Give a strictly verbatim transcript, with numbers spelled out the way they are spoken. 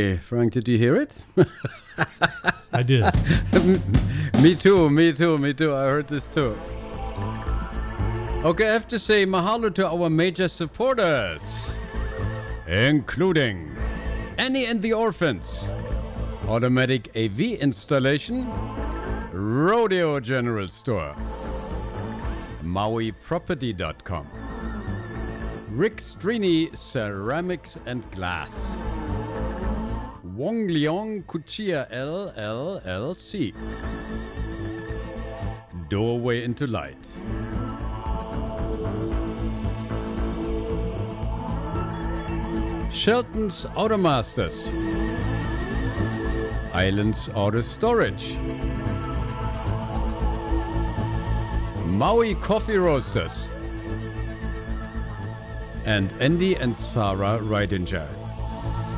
Hey, Frank, did you hear it? I did. Me too, me too, me too. I heard this too. Okay, I have to say mahalo to our major supporters, including Annie and the Orphans, Automatic A V Installation, Rodeo General Store, Maui Property dot com, Rick Strini Ceramics and Glass, Wong Leong Kuchia L L L C, Doorway into Light, Shelton's Automasters, Islands Auto Storage, Maui Coffee Roasters, and Andy and Sarah Reidinger.